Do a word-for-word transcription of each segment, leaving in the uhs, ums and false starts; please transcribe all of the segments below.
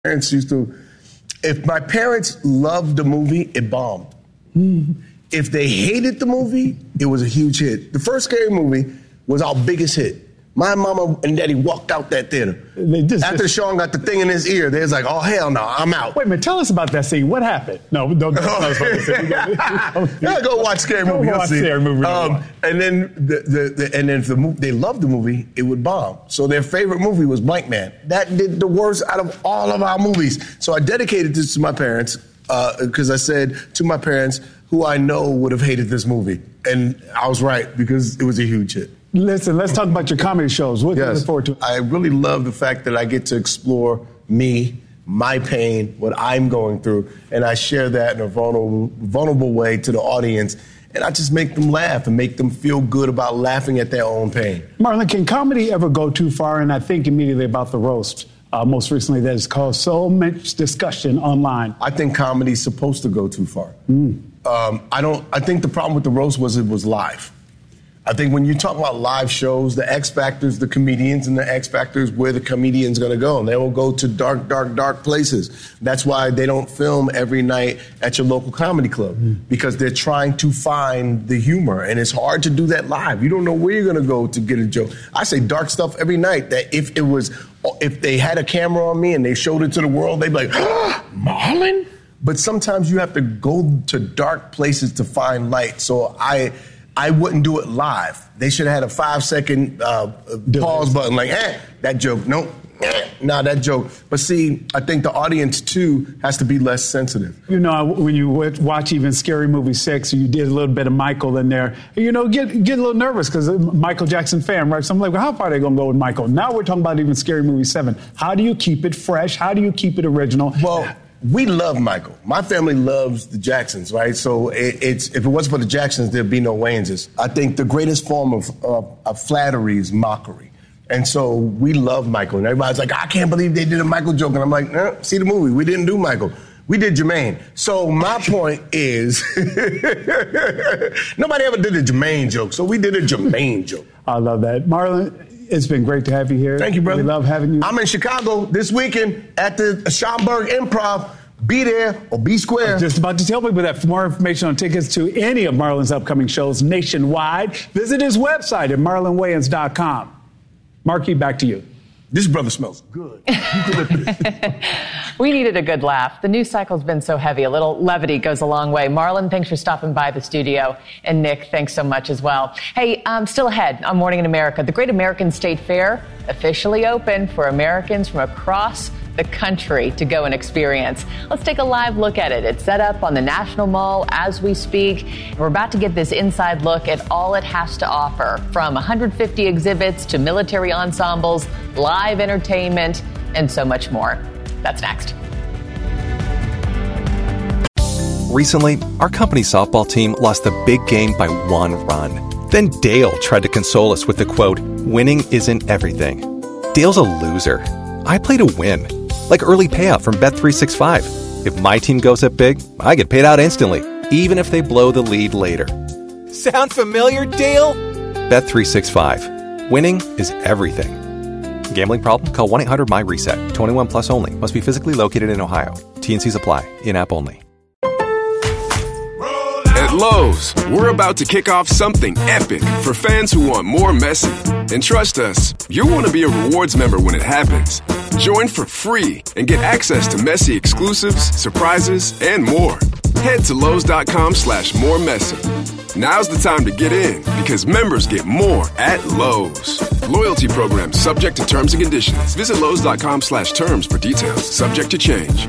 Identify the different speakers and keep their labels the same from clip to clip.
Speaker 1: Parents used to, if my parents loved the movie, it bombed. Mm-hmm. If they hated the movie, it was a huge hit. The first Scary Movie was our biggest hit. My mama and daddy walked out that theater. Just, After Sean got the thing in his ear, they was like, oh, hell no, I'm out.
Speaker 2: Wait a minute, tell us about that scene. What happened? No, don't tell us what happened.
Speaker 1: Yeah, go watch Scary Movie.
Speaker 2: Go watch Scary Movie.
Speaker 1: Um, and then, the, the, the, and then if the movie, they loved the movie, it would bomb. So their favorite movie was Blank Man. That did the worst out of all of our movies. So I dedicated this to my parents because uh, I said to my parents, who I know would have hated this movie. And I was right because it was a huge hit.
Speaker 2: Listen, let's talk about your comedy shows. What yes. do you look forward to?
Speaker 1: I really love the fact that I get to explore me, my pain, what I'm going through, and I share that in a vulnerable, vulnerable way to the audience, and I just make them laugh and make them feel good about laughing at their own pain.
Speaker 2: Marlon, can comedy ever go too far? And I think immediately about the roast. Uh, most recently, that has caused so much discussion online.
Speaker 1: I think comedy's supposed to go too far. Mm. Um, I don't. I think the problem with the roast was it was live. I think when you talk about live shows, the X Factor's the comedians, and the X Factor's where the comedian's going to go. And they will go to dark, dark, dark places. That's why they don't film every night at your local comedy club, mm. because they're trying to find the humor. And it's hard to do that live. You don't know where you're going to go to get a joke. I say dark stuff every night that if it was, if they had a camera on me and they showed it to the world, they'd be like, ah, Marlon? But sometimes you have to go to dark places to find light. So I... I wouldn't do it live. They should have had a five-second uh, pause button, like, eh, that joke, nope, eh, nah, that joke. But see, I think the audience, too, has to be less sensitive.
Speaker 2: You know, when you watch even Scary Movie six, you did a little bit of Michael in there, you know, get get a little nervous because Michael Jackson fan, right? So I'm like, well, how far are they going to go with Michael? Now we're talking about even Scary Movie seven. How do you keep it fresh? How do you keep it original?
Speaker 1: Well, we love Michael. My family loves the Jacksons, right? So it, it's if it wasn't for the Jacksons, there'd be no Wayneses. I think the greatest form of, of, of flattery is mockery. And so we love Michael. And everybody's like, I can't believe they did a Michael joke. And I'm like, eh, see the movie. We didn't do Michael. We did Jermaine. So my point is, nobody ever did a Jermaine joke. So we did a Jermaine joke.
Speaker 2: I love that. Marlon, it's been great to have you here.
Speaker 1: Thank you, brother.
Speaker 2: We love having you.
Speaker 1: I'm in Chicago this weekend at the Schaumburg Improv. Be there or be square.
Speaker 2: I was just about to tell people that for more information on tickets to any of Marlon's upcoming shows nationwide, visit his website at marlon wayans dot com. Marky, back to you.
Speaker 1: This brother smells good.
Speaker 3: We needed a good laugh. The news cycle's been so heavy. A little levity goes a long way. Marlon, thanks for stopping by the studio. And Nick, thanks so much as well. Hey, um, still ahead on Morning in America, the Great American State Fair officially open for Americans from across the country to go and experience. Let's take a live look at it. It's set up on the National Mall as we speak. We're about to get this inside look at all it has to offer, from one hundred fifty exhibits to military ensembles, live entertainment, and so much more. That's next.
Speaker 4: Recently, our company softball team lost the big game by one run. Then Dale tried to console us with the quote, "Winning isn't everything." Dale's a loser. I play to win. Like early payout from Bet three sixty-five. If my team goes up big, I get paid out instantly, even if they blow the lead later. Sound familiar, Dale? Bet three sixty-five. Winning is everything. Gambling problem? Call one eight hundred M Y reset. twenty-one plus only. Must be physically located in Ohio. T and C's apply. In-app only.
Speaker 5: At Lowe's, we're about to kick off something epic for fans who want more Messi. And trust us, you'll want to be a rewards member when it happens. Join for free and get access to Messi exclusives, surprises, and more. Head to Lowe's.com slash more Messi. Now's the time to get in because members get more at Lowe's. Loyalty program subject to terms and conditions. Visit Lowe's.com slash terms for details. Subject to change.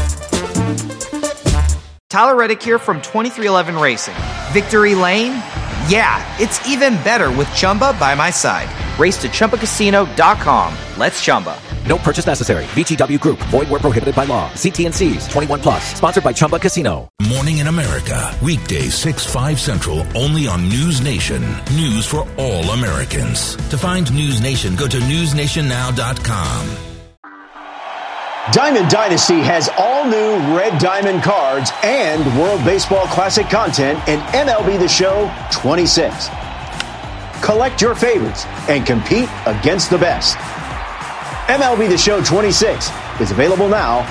Speaker 6: Tyler Reddick here from twenty-three eleven Racing. Victory Lane? Yeah, it's even better with Chumba by my side. Race to Chumba Casino dot com. Let's Chumba.
Speaker 7: No purchase necessary. V G W Group. Void where prohibited by law. See T and C's. twenty-one plus. Sponsored by Chumba Casino.
Speaker 8: Morning in America. Weekdays six, five Central. Only on News Nation. News for all Americans. To find News Nation, go to news nation now dot com.
Speaker 9: Diamond Dynasty has all new Red Diamond cards and World Baseball Classic content in M L B The Show twenty-six. Collect your favorites and compete against the best. M L B The Show twenty-six is available now